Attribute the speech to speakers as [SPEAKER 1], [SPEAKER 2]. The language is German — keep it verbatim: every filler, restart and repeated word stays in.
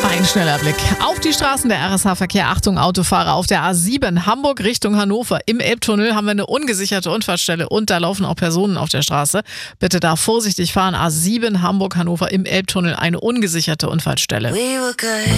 [SPEAKER 1] Ein schneller Blick auf die Straßen der R S H-Verkehr. Achtung, Autofahrer auf der A sieben Hamburg Richtung Hannover. Im Elbtunnel haben wir eine ungesicherte Unfallstelle und da laufen auch Personen auf der Straße. Bitte da vorsichtig fahren. A sieben Hamburg-Hannover im Elbtunnel, eine ungesicherte Unfallstelle.